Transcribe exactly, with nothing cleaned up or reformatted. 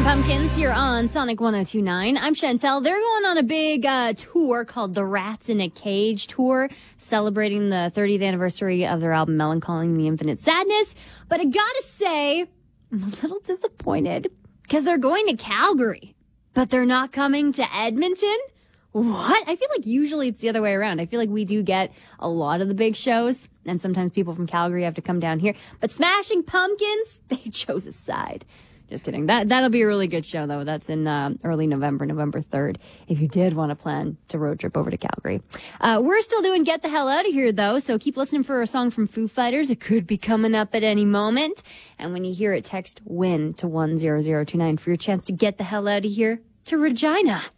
Pumpkins here on Sonic one oh two point nine. I'm Chantel. They're going on a big uh, tour called the Rats in a Cage tour, celebrating the thirtieth anniversary of their album Melancholy and the Infinite Sadness. But I gotta say, I'm a little disappointed because they're going to Calgary, but they're not coming to Edmonton. What? I feel like usually it's the other way around. I feel like we do get a lot of the big shows, and sometimes people from Calgary have to come down here. But Smashing Pumpkins, they chose a side. Just kidding. That, that'll be a really good show, though. That's in uh, early November, November third, if you did want to plan to road trip over to Calgary. Uh, we're still doing Get the Hell Out of Here, though, so keep listening for a song from Foo Fighters. It could be coming up at any moment. And when you hear it, text WIN to one zero zero two nine for your chance to get the hell out of here to Regina.